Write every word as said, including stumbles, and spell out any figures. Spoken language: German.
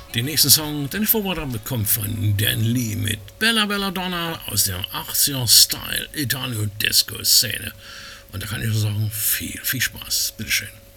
Den nächsten Song, den ich vorbereitet habe, kommt von Dan Lee mit Bella Belladonna aus der achtziger-Style Italo-Disco-Szene. Und da kann ich nur sagen, viel, viel Spaß. Bitteschön.